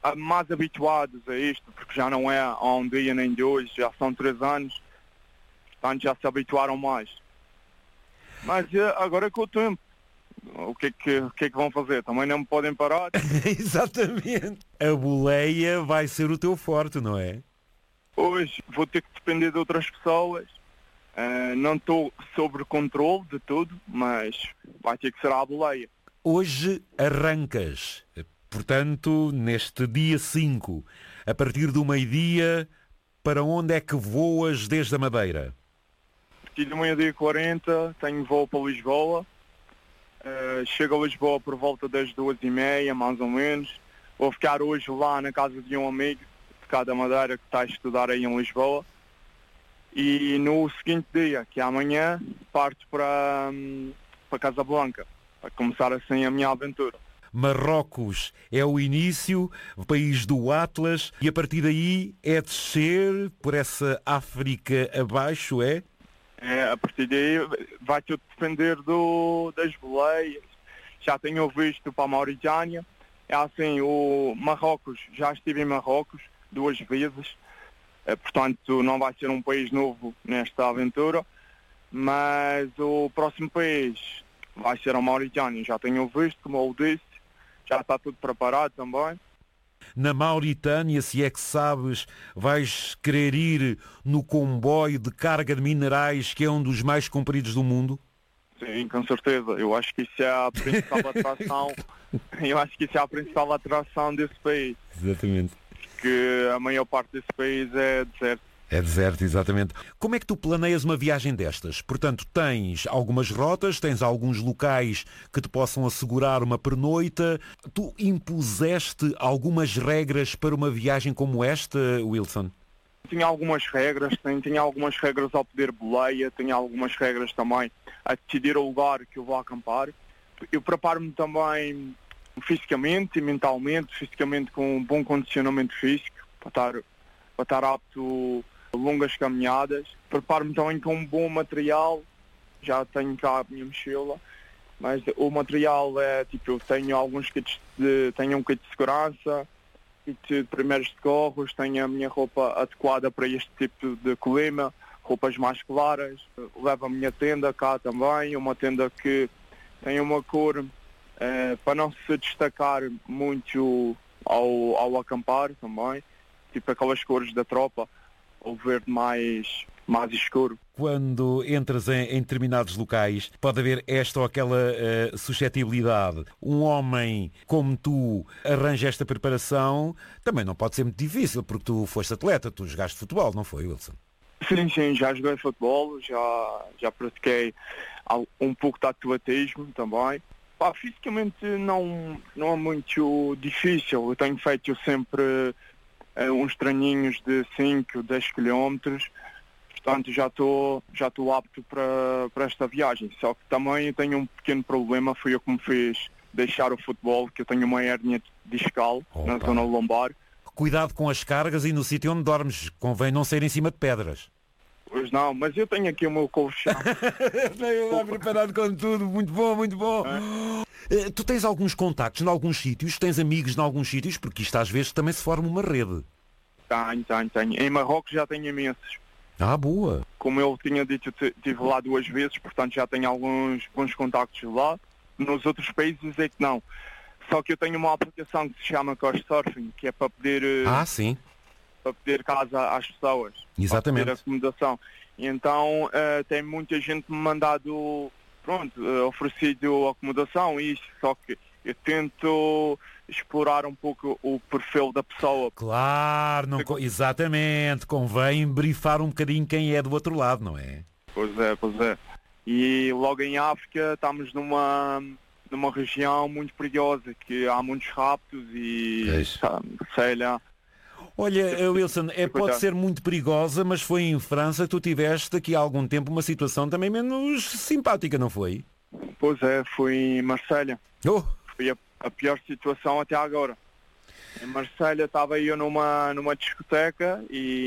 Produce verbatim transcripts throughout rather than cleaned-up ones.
mais habituados a isto, porque já não é há um dia nem dois, já são três anos, portanto já se habituaram mais. Mas agora é com o tempo, o que é que, o que é que vão fazer? Também não me podem parar. Exatamente. A boleia vai ser o teu forte, não é? Hoje vou ter que depender de outras pessoas. Uh, não estou sob controle de tudo, mas vai ter que ser à boleia. Hoje arrancas, portanto, neste dia cinco, a partir do meio-dia, para onde é que voas desde a Madeira? A partir do meio-dia e quarenta tenho voo para Lisboa. Uh, chego a Lisboa por volta das duas e meia, mais ou menos. Vou ficar hoje lá na casa de um amigo de cá da Madeira que está a estudar aí em Lisboa. E no seguinte dia, que é amanhã, parto para, para Casablanca, para começar assim a minha aventura. Marrocos é o início, o país do Atlas, e a partir daí é descer por essa África abaixo, é? É, a partir daí vai tudo depender do, das boleias. Já tenho visto para a Mauritânia. É assim, o Marrocos, já estive em Marrocos duas vezes. Portanto, não vai ser um país novo nesta aventura, mas o próximo país vai ser a Mauritânia. Já tenho visto, como eu disse, já está tudo preparado também. Na Mauritânia, se é que sabes, vais querer ir no comboio de carga de minerais, que é um dos mais compridos do mundo? Sim, com certeza. Eu acho que isso é a principal atração. Eu acho que isso é a principal atração desse país. Exatamente. Que a maior parte desse país é deserto. É deserto, exatamente. Como é que tu planeias uma viagem destas? Portanto, tens algumas rotas, tens alguns locais que te possam assegurar uma pernoita. Tu impuseste algumas regras para uma viagem como esta, Wilson? Tinha algumas regras, tinha algumas regras ao pedir boleia, tinha algumas regras também a decidir o lugar que eu vou acampar. Eu preparo-me também fisicamente e mentalmente, fisicamente com um bom condicionamento físico, para estar, para estar apto a longas caminhadas. Preparo-me também com um bom material, já tenho cá a minha mochila, mas o material é, tipo, eu tenho alguns kits de, tenho um kit de segurança, kit de primeiros socorros, tenho a minha roupa adequada para este tipo de clima, roupas mais claras, levo a minha tenda cá também, uma tenda que tem uma cor Uh, para não se destacar muito ao, ao acampar também, tipo aquelas cores da tropa, o verde mais, mais escuro. Quando entras em, em determinados locais, pode haver esta ou aquela uh, suscetibilidade. Um homem como tu arranja esta preparação, também não pode ser muito difícil, porque tu foste atleta, tu jogaste futebol, não foi, Wilson? Sim, sim, já joguei futebol, já, já pratiquei um pouco de atletismo também. Pá, fisicamente não, não é muito difícil. Eu tenho feito sempre uh, uns treininhos de cinco, dez quilómetros. Portanto, já estou já estou apto para, para esta viagem. Só que também tenho um pequeno problema. Foi eu que me fiz deixar o futebol, que eu tenho uma hérnia discal Opa. Na zona lombar. Cuidado com as cargas e no sítio onde dormes. Convém não sair em cima de pedras. Pois não, mas eu tenho aqui o meu colchão. Tenho lá preparado com tudo, muito bom, muito bom. É? Tu tens alguns contactos em alguns sítios, tens amigos em alguns sítios, porque isto às vezes também se forma uma rede. Tenho, tenho, tenho. Em Marrocos já tenho imensos. Ah, boa. Como eu tinha dito, estive lá duas vezes, portanto já tenho alguns bons contactos lá. Nos outros países é que não. Só que eu tenho uma aplicação que se chama Couchsurfing, que é para pedir... Ah, sim. para pedir casa às pessoas. Exatamente. Para pedir acomodação. E então uh, tem muita gente me mandado, pronto, uh, oferecido acomodação e isso, só que eu tento explorar um pouco o perfil da pessoa. Claro, não, exatamente, convém brifar um bocadinho quem é do outro lado, não é? Pois é, pois é. E logo em África estamos numa, numa região muito perigosa, que há muitos raptos e, sei lá. Olha, Wilson, é, pode ser muito perigosa, mas foi em França que tu tiveste aqui há algum tempo uma situação também menos simpática, não foi? Pois é, fui em Marselha. Oh. Foi a, a pior situação até agora. Em Marselha estava eu numa, numa discoteca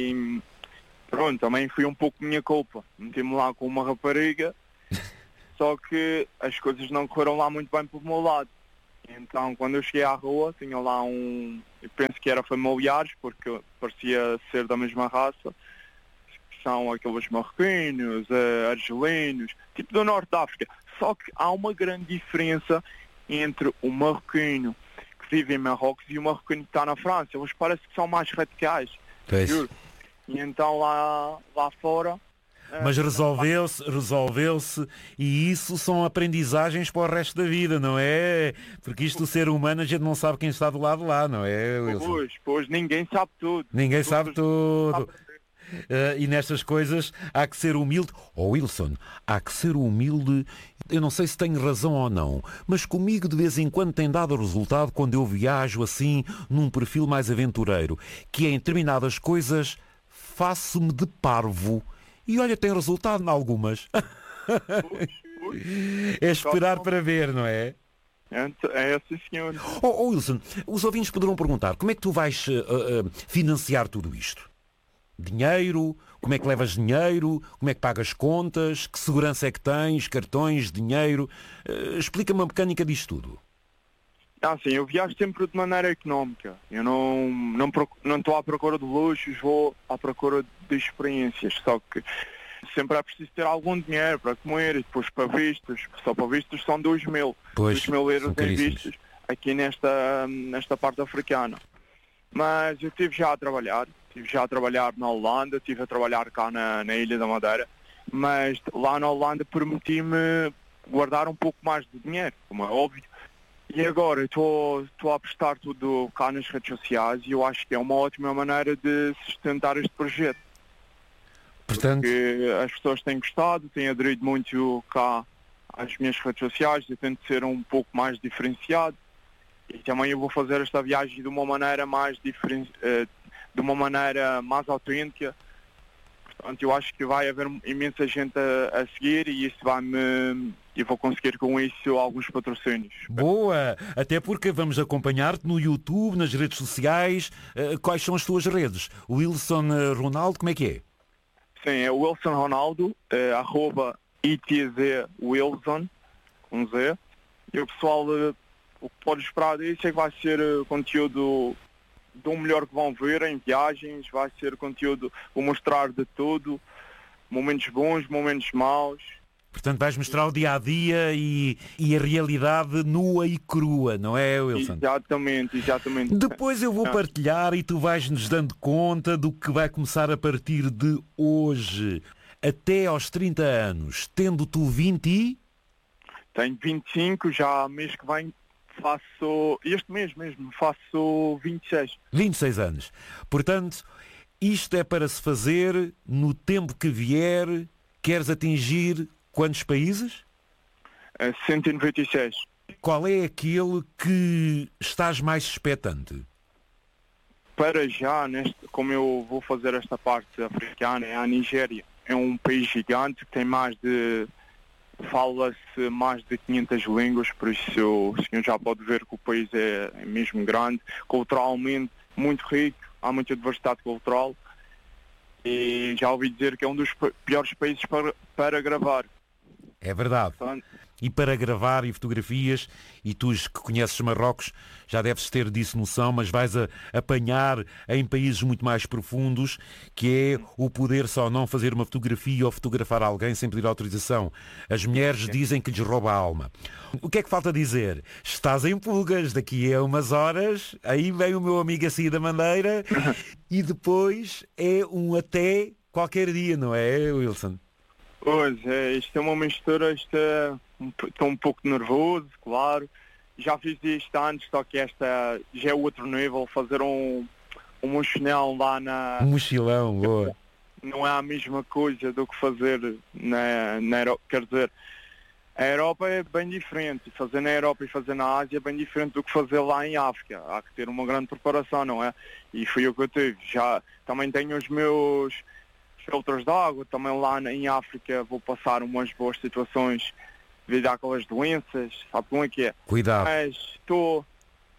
e pronto, também foi um pouco minha culpa. Meti-me lá com uma rapariga, só que as coisas não correram lá muito bem pelo meu lado. Então, quando eu cheguei à rua, tinha lá um, eu penso que era familiares, porque parecia ser da mesma raça, que são aqueles marroquinos, uh, argelinos, tipo do Norte da África. Só que há uma grande diferença entre o marroquino que vive em Marrocos e o marroquino que está na França. Eles parece que são mais radicais, juro. E então lá, lá fora... Mas resolveu-se, resolveu-se, e isso são aprendizagens para o resto da vida, não é? Porque isto, o ser humano, a gente não sabe quem está do lado de lá, não é, Wilson? Pois, pois, ninguém sabe tudo. Ninguém Todos sabe tudo. Uh, e nestas coisas há que ser humilde. Oh, Wilson, há que ser humilde. Eu não sei se tenho razão ou não, mas comigo de vez em quando tem dado resultado quando eu viajo assim, num perfil mais aventureiro, que é em determinadas coisas faço-me de parvo. E olha, tem resultado em algumas. É esperar para ver, não é? É assim, senhor. Oh, oh, Wilson, os ouvintes poderão perguntar, como é que tu vais uh, uh, financiar tudo isto? Dinheiro? Como é que levas dinheiro? Como é que pagas contas? Que segurança é que tens? Cartões? Dinheiro? Uh, explica-me a mecânica disto tudo. Ah, sim, eu viajo sempre de maneira económica. Eu não não não estou à procura de luxos, vou à procura de experiências. Só que sempre é preciso ter algum dinheiro para comer e depois para vistos. Só para vistos são dois mil. Pois, dois mil euros em vistos aqui nesta, nesta parte africana. Mas eu estive já a trabalhar. Estive já a trabalhar na Holanda, estive a trabalhar cá na, na Ilha da Madeira. Mas lá na Holanda permiti-me guardar um pouco mais de dinheiro, como é óbvio. E agora estou a apostar tudo cá nas redes sociais e eu acho que é uma ótima maneira de sustentar este projeto. Portanto... Porque as pessoas têm gostado, têm aderido muito cá às minhas redes sociais, eu tento ser um pouco mais diferenciado e também eu vou fazer esta viagem de uma maneira mais diferen... de uma maneira mais autêntica. Portanto, eu acho que vai haver imensa gente a, a seguir e isso vai-me... E vou conseguir com isso alguns patrocínios. Boa! Até porque vamos acompanhar-te no YouTube, nas redes sociais. Quais são as tuas redes? Wilson Ronaldo, como é que é? Sim, é Wilson Ronaldo, é, arroba itzwilson, com Z. E o pessoal, o que pode esperar disso é que vai ser conteúdo do melhor que vão ver em viagens, vai ser conteúdo, vou mostrar de tudo, momentos bons, momentos maus. Portanto, vais mostrar o dia-a-dia e, e a realidade nua e crua, não é, Wilson? Exatamente, exatamente. Depois eu vou partilhar e tu vais-nos dando conta do que vai começar a partir de hoje. Até aos trinta anos, tendo tu vinte e... Tenho vinte e cinco, já mês que vem faço... Este mês mesmo, faço vinte e seis. vinte e seis anos. Portanto, isto é para se fazer no tempo que vier. Queres atingir... Quantos países? cento e noventa e seis. Qual é aquele que estás mais expectante? Para já, neste, como eu vou fazer esta parte africana, é a Nigéria. É um país gigante que tem mais de... Fala-se mais de quinhentas línguas, por isso o senhor já pode ver que o país é, é mesmo grande, culturalmente muito rico, há muita diversidade cultural e já ouvi dizer que é um dos piores países para, para gravar. É verdade. E para gravar e fotografias, e tu que conheces Marrocos já deves ter disso noção, mas vais a apanhar em países muito mais profundos, que é o poder só não fazer uma fotografia ou fotografar alguém sem pedir autorização. As mulheres dizem que lhes rouba a alma. O que é que falta dizer? Estás em pulgas, daqui a umas horas, aí vem o meu amigo a sair da Madeira, e depois é um até qualquer dia, não é, Wilson? Pois é, isto é uma mistura, isto é, estou um pouco nervoso, claro. Já fiz isto antes, só que esta já é outro nível, fazer um, um mochilão lá na... Um mochilão, boa. Não é a mesma coisa do que fazer na, na Europa, quer dizer, a Europa é bem diferente, fazer na Europa e fazer na Ásia é bem diferente do que fazer lá em África. Há que ter uma grande preparação, não é? E foi o que eu tive. Já também tenho os meus... filtros de água, também lá em África vou passar umas boas situações devido àquelas doenças, sabe como é que é? Cuidado. Mas estou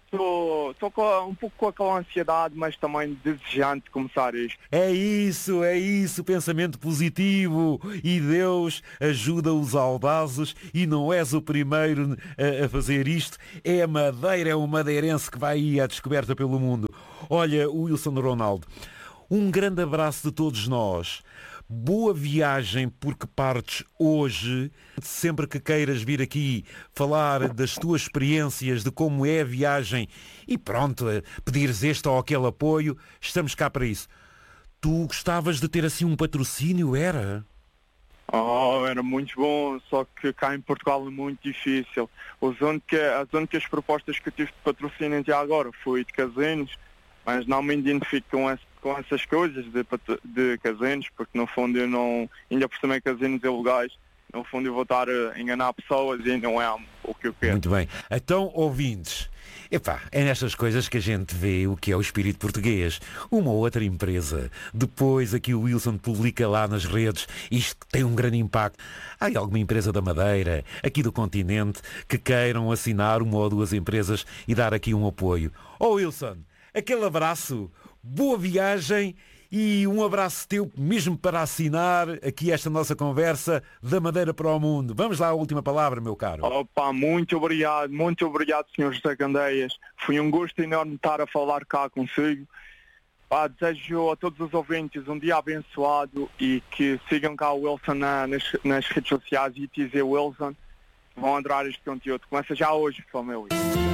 Estou um pouco com aquela ansiedade, mas também desejante de começar isto. É isso, é isso, pensamento positivo. E Deus ajuda os audazes e não és o primeiro a, a fazer isto. É a Madeira, é o madeirense que vai aí à descoberta pelo mundo. Olha, Wilson Ronaldo, um grande abraço de todos nós. Boa viagem, porque partes hoje. Sempre que queiras vir aqui falar das tuas experiências, de como é a viagem e pronto, pedires este ou aquele apoio, estamos cá para isso. Tu gostavas de ter assim um patrocínio, era? Oh, era muito bom, só que cá em Portugal é muito difícil. Os única, as únicas propostas que eu tive de patrocínio até agora foi de casinos, mas não me identifico com, esse, com essas coisas de, de casinos, porque no fundo eu não, ainda por cima casinos ilegais, no fundo eu vou estar a enganar pessoas e não é o que eu quero. Muito bem. Então, ouvintes, epá, é nestas coisas que a gente vê o que é o espírito português. Uma ou outra empresa. Depois aqui o Wilson publica lá nas redes. Isto tem um grande impacto. Há alguma empresa da Madeira, aqui do continente, que queiram assinar uma ou duas empresas e dar aqui um apoio. Oh Wilson, aquele abraço, boa viagem e um abraço teu mesmo para assinar aqui esta nossa conversa da Madeira para o mundo. Vamos lá à última palavra, meu caro. Opa, muito obrigado, muito obrigado, senhor José Candeias. Foi um gosto enorme estar a falar cá consigo. Pá, desejo a todos os ouvintes um dia abençoado e que sigam cá o Wilson na, nas, nas redes sociais e dizer Wilson. Vão adorar este conteúdo. Começa já hoje, família.